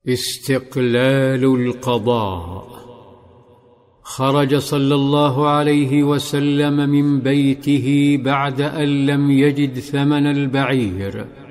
استقلال القضاء. خرج صلى الله عليه وسلم من بيته بعد أن لم يجد ثمن البعير،